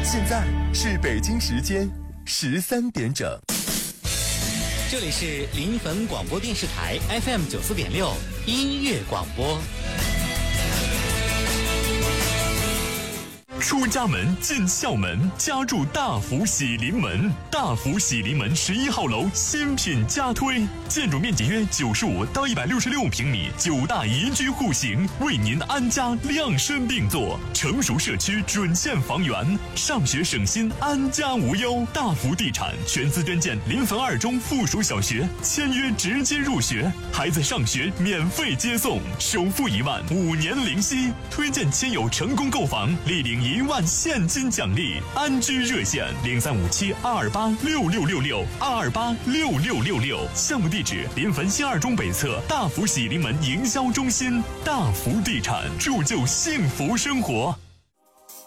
现在是北京时间13点整。 这里是临汾广播电视台 FM 94.6音乐广播。 出家门进校门，家住大福喜临门。大福喜临门11号楼新品加推，建筑面积约95到166平米，9大宜居户型，为您安家量身定做。成熟社区准现房源，上学省心，安家无忧。大福地产全资捐建临汾2中附属小学，签约直接入学，孩子上学免费接送，首付1万，5年零息。推荐亲友成功购房，立领1万现金奖励。安居热线0357-228-6666，228-6666。项目地址：临汾新2中北侧大福喜临门营销中心。大福地产，铸就幸福生活。